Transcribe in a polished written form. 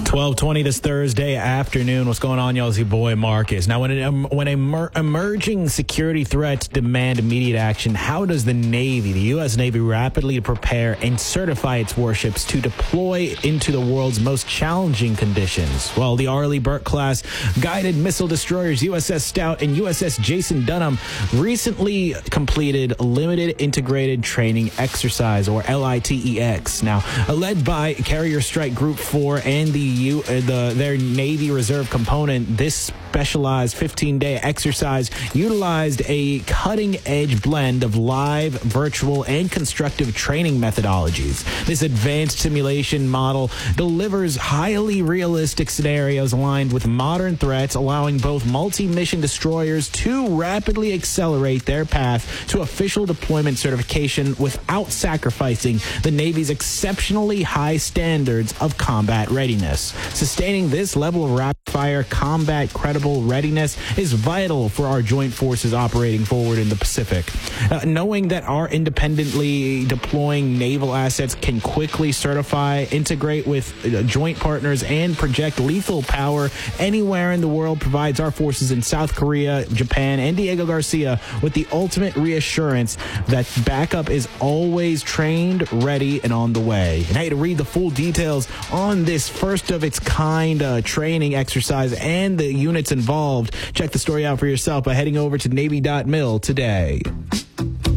12:20 this Thursday afternoon. What's going on, y'all? It's your boy Marcus. Now, when emerging security threats demand immediate action, how does the U.S. Navy, rapidly prepare and certify its warships to deploy into the world's most challenging conditions? Well, the Arleigh Burke-class guided missile destroyers USS Stout and USS Jason Dunham recently completed a Limited Integrated Training Exercise, or LITEX. Now, led by Carrier Strike Group 4 and their Navy Reserve component, this specialized 15-day exercise utilized a cutting-edge blend of live, virtual, and constructive training methodologies. This advanced simulation model delivers highly realistic scenarios aligned with modern threats, allowing both multi-mission destroyers to rapidly accelerate their path to official deployment certification without sacrificing the Navy's exceptionally high standards of combat readiness. Sustaining this level of rapid-fire combat credible readiness is vital for our joint forces operating forward in the Pacific. Knowing that our independently deploying naval assets can quickly certify, integrate with joint partners, and project lethal power anywhere in the world provides our forces in South Korea, Japan, and Diego Garcia with the ultimate reassurance that backup is always trained, ready, and on the way. And hey, to read the full details on this first of its kind training exercise and the units involved, check the story out for yourself by heading over to Navy.mil today.